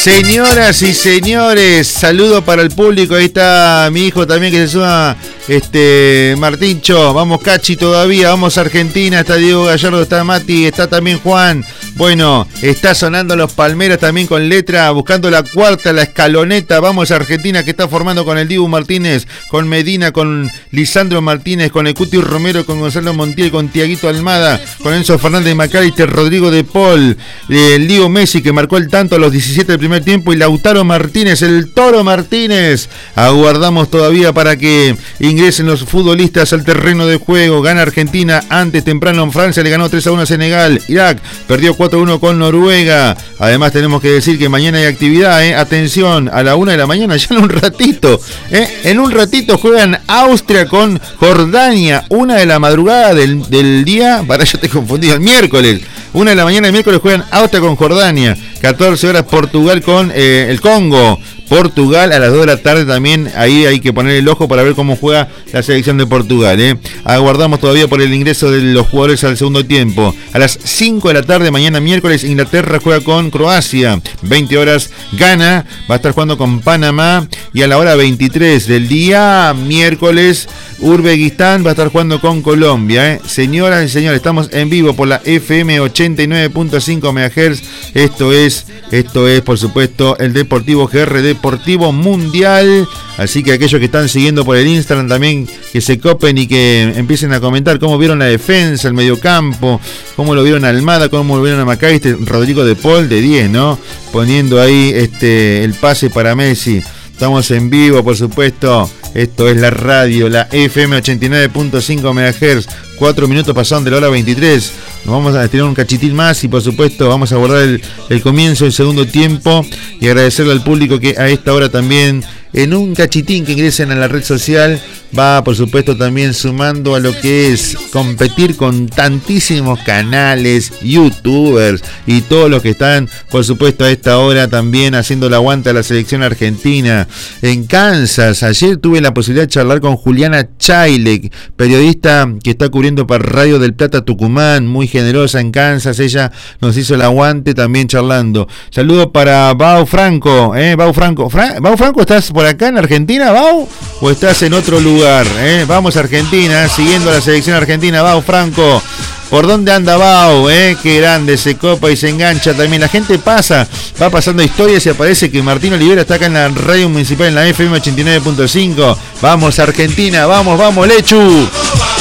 Señoras y señores, saludo para el público. Ahí está mi hijo también que se suma, Martincho. Vamos Cachi todavía, vamos Argentina. Está Diego Gallardo, está Mati, está también Juan. Bueno, está sonando Los Palmeras también con letra, buscando la cuarta, la escaloneta. Vamos Argentina, que está formando con el Dibu Martínez, con Medina, con Lisandro Martínez, con el Cuti Romero, con Gonzalo Montiel, con Tiaguito Almada, con Enzo Fernández Macalister, Rodrigo de Paul, el Leo Messi que marcó el tanto a los 17 del primer tiempo, y Lautaro Martínez, el Toro Martínez. Aguardamos todavía para que ingresen los futbolistas al terreno de juego. Gana Argentina antes temprano en Francia, le ganó 3-1 a Senegal. Irak perdió 4-1 con Noruega. Además tenemos que decir que mañana hay actividad, atención, a la 1 de la mañana, ya en un ratito, en un ratito juegan Austria con Jordania, 1 de la madrugada del día, para yo te confundí, el miércoles, 1 de la mañana del miércoles juegan Austria con Jordania, 14 horas Portugal con el Congo. Portugal a las 2 de la tarde también, ahí hay que poner el ojo para ver cómo juega la selección de Portugal. Aguardamos todavía por el ingreso de los jugadores al segundo tiempo. A las 5 de la tarde, mañana miércoles, Inglaterra juega con Croacia. 20 horas, Ghana va a estar jugando con Panamá. Y a la hora 23 del día, miércoles, Uzbekistán va a estar jugando con Colombia. Señoras y señores, estamos en vivo por la FM 89.5 MHz. Esto es, por supuesto, el Deportivo GR Deportivo Mundial. Así que aquellos que están siguiendo por el Instagram también, que se copen y que empiecen a comentar cómo vieron la defensa, el mediocampo, cómo lo vieron a Almada, cómo lo vieron a Macalister, Rodrigo de Paul de 10, ¿no? Poniendo ahí el pase para Messi. Estamos en vivo, por supuesto. Esto es la radio, la FM 89.5 MHz. 4 minutos pasaron de la hora 23. Nos vamos a estirar un cachitín más y, por supuesto, vamos a abordar el comienzo del segundo tiempo y agradecerle al público que a esta hora también, en un cachitín que ingresen a la red social, va, por supuesto, también sumando a lo que es competir con tantísimos canales, youtubers y todos los que están, por supuesto, a esta hora también haciendo el aguante a la selección argentina. En Kansas, ayer tuve la posibilidad de charlar con Juliana Chailek, periodista que está cubriendo para Radio del Plata Tucumán, muy generosa en Kansas. Ella nos hizo el aguante también charlando. Saludos para Bau Franco, Bau Franco. Bau Franco, ¿estás por acá en Argentina, Bau? ¿O estás en otro lugar? Vamos a Argentina, siguiendo a la selección argentina. Bau Franco, ¿por dónde anda Bau? Qué grande, se copa y se engancha también. La gente va pasando historias y aparece que Martín Olivera está acá en la radio municipal, en la FM 89.5. Vamos Argentina, vamos Lechu.